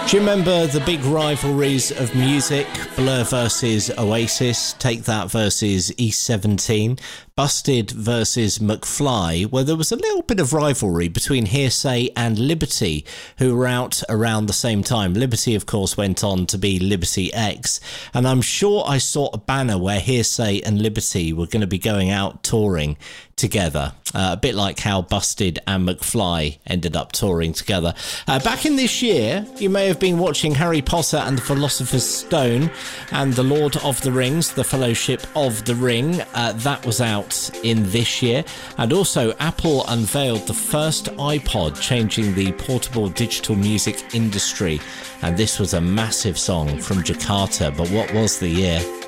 Do you remember the big rivalries of music? Blur versus Oasis, Take That versus E17, Busted versus McFly, where there was a little bit of rivalry between Hearsay and Liberty, who were out around the same time. Liberty, of course, went on to be Liberty X, and I'm sure I saw a banner where Hearsay and Liberty were going to be going out touring together, a bit like how Busted and McFly ended up touring together. Back in this year, you may have been watching Harry Potter and the Philosopher's Stone and The Lord of the Rings, The Fellowship of the Ring. That was out in this year. And also, Apple unveiled the first iPod, changing the portable digital music industry. And this was a massive song from Jakarta. But what was the year?